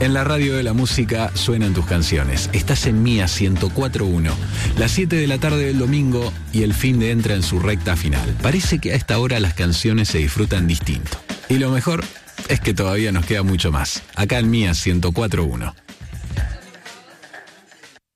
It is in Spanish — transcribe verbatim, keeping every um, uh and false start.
En la radio de la música suenan tus canciones. Estás en Mía ciento cuatro punto uno. Las siete de la tarde del domingo y el fin de entra en su recta final. Parece que a esta hora las canciones se disfrutan distinto. Y lo mejor es que todavía nos queda mucho más. Acá en Mía ciento cuatro punto uno.